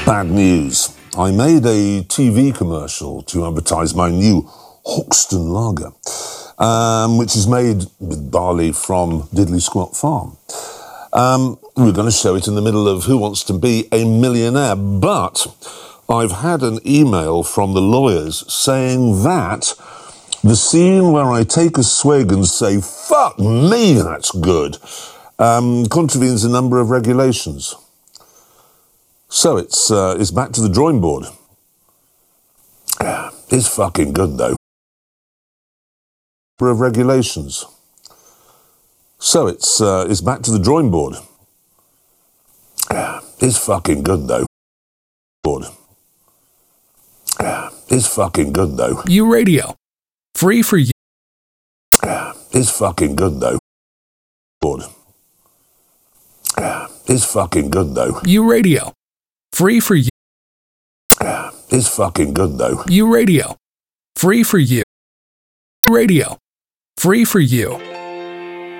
Bad news. I made a TV commercial to advertise my new Hoxton lager, which is made with barley from Diddley Squat Farm. We're going to show it in the middle of Who Wants to Be a Millionaire, but I've had an email from the lawyers saying that the scene where I take a swig and say, "Fuck me, that's good," contravenes a number of regulations. So it's back to the drawing board. It's fucking good, though. Number of regulations. So it's back to the drawing board. It's fucking good, though. It's fucking good, though. U Radio. Free for you. It's fucking good, though. It's fucking good, though. U Radio. Free for you. It's fucking good, though. U Radio. Free for you. Radio. Free for you.